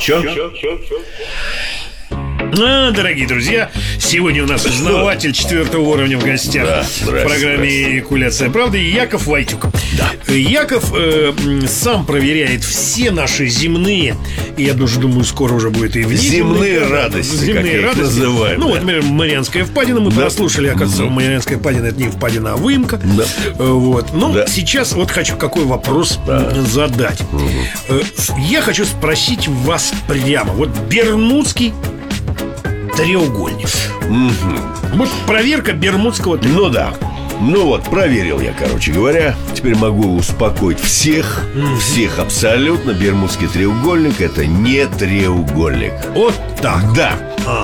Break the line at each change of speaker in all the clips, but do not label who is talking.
Чё?
Дорогие друзья, сегодня у нас узнаватель 4-го уровня в гостях в программе «Экуляция правды» Яков Войтюк. Яков сам проверяет все наши земные, и я даже думаю, скоро уже будет и
земные радости,
земные
как
радости.
Называем.
Ну, вот, например, Марианская впадина. Мы прослушали, оказывается, Марианская впадина — это не впадина, а выемка. Вот. Но сейчас вот хочу какой вопрос задать. Я хочу спросить вас прямо. Вот Бермудский треугольник. Вот проверка Бермудского треугольника.
Ну да. Ну вот, проверил я, короче говоря. Теперь могу успокоить всех. Всех абсолютно. Бермудский треугольник — это не треугольник.
Вот так.
Да.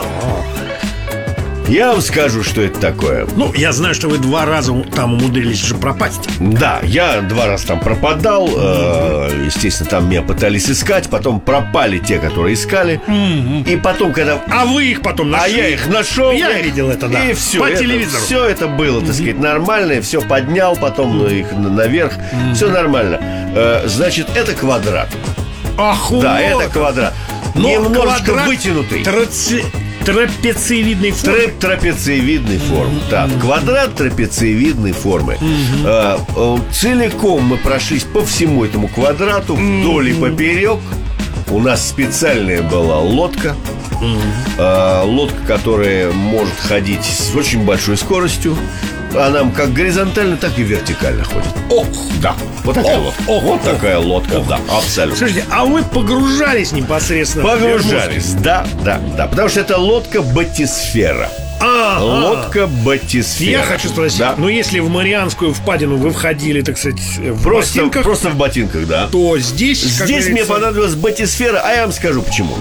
Я вам скажу, что это такое.
Ну, я знаю, что вы 2 раза там умудрились же пропасть.
Да, я 2 раза там пропадал. Естественно, там меня пытались искать. Потом пропали те, которые искали. И потом, когда...
А вы их потом нашли?
А я их нашел.
Я видел это, да.
И все.
По телевизору.
Все это было, так сказать, нормально. Все поднял, потом их наверх. Все нормально. Значит, это квадрат.
Ах,
Да,
вот.
это квадрат.
Но
немножко
квадрат
вытянутый.
Трапециевидной формы.
Трапециевидной формы. Так, квадрат трапециевидной формы. Целиком мы прошлись по всему этому квадрату, вдоль и поперек. У нас специальная была лодка. Лодка, которая может ходить с очень большой скоростью. Она как горизонтально, так и вертикально ходит.
Ох,
да. Вот такая лодка. Вот такая лодка, да, абсолютно.
Слушайте, а вы погружались непосредственно?
Погружались, да. Потому что это лодка батисфера. Лодка батисфера.
Я хочу спросить, ну если в Марианскую впадину вы входили, так сказать, в ботинках,
просто в ботинках, да,
то здесь
мне понадобилась батисфера. А я вам скажу почему.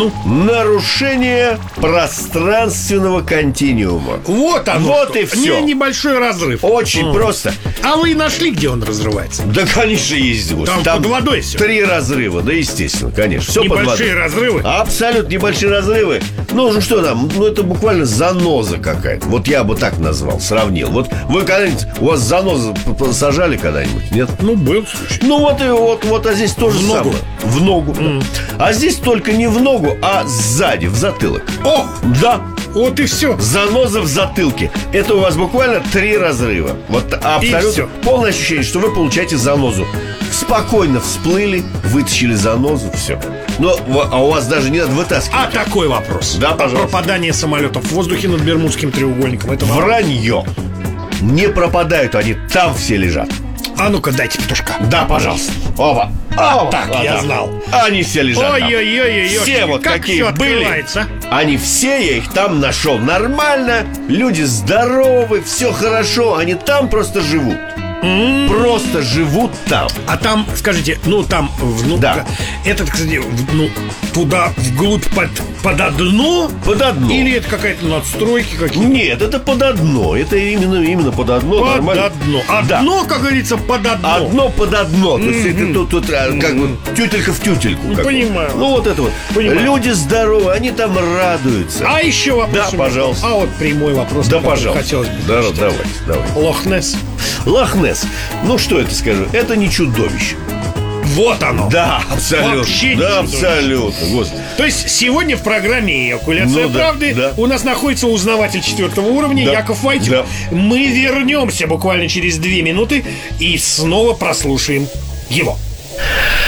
Нарушение пространственного континуума.
Вот оно.
Вот и все.
Небольшой разрыв.
Очень просто.
А вы нашли, где он разрывается?
Да, конечно, есть.
Там под водой все.
3 разрыва, да, естественно, конечно. Все под водой.
Небольшие разрывы?
Абсолютно небольшие разрывы. Ну, что там? Ну, это буквально заноза какая-то. Вот я бы так назвал, сравнил. Вот вы когда-нибудь, у вас занозу сажали когда-нибудь, нет?
Ну, был случай.
Ну, вот, а здесь тоже самое. В ногу. А здесь только не в ногу, а сзади, в затылок.
О!
Да.
Вот и все.
Заноза в затылке. Это у вас буквально 3 разрыва. Вот абсолютно полное ощущение, что вы получаете занозу. Спокойно всплыли, вытащили занозу, все. А у вас даже не надо вытаскивать.
А такой вопрос.
Да, пожалуйста.
Пропадание самолетов в воздухе над Бермудским треугольником. Это
вранье. Не пропадают они, там все лежат.
А ну-ка, дайте петушка.
Да, пожалуйста. Опа.
Так, я знал.
Они все лежат.
Ой-ой-ой.
Все вот
как
какие были. Они все, я их там нашел. Нормально. Люди здоровы, все хорошо. Они там просто живут. Просто живут там.
А там, скажите, там
да.
Это, кстати, туда вглубь под дно?
Под дно.
Или это какая-то надстройки какие-то?
Нет, это под дно. Это именно под дно.
Под
нормально.
дно. Дно, как говорится, под дно.
Одно под дно. То есть это тут как бы тютелька в тютельку.
Понимаю.
Вот это вот.
Понимаю.
Люди здоровы, они там радуются.
А еще вопрос.
Да, пожалуйста.
А вот прямой вопрос.
Да, пожалуйста.
Хотелось бы.
Да, давай.
Лох-Несс.
Лох-Несс. Ну, что это скажу? Это не чудовище.
Вот оно.
Да, абсолютно.
Вообще
да, абсолютно. Господи.
То есть сегодня в программе «Экуляция правды» у нас находится узнаватель 4-го уровня Яков Войтюк.
Да.
Мы вернемся буквально через 2 минуты и снова прослушаем его.